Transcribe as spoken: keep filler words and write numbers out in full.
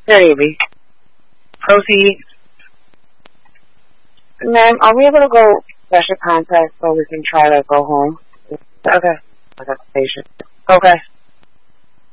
Maybe. Proceed. Ma'am, are we able to go special contact so we can try to go home? Okay. Okay. Patient. Okay.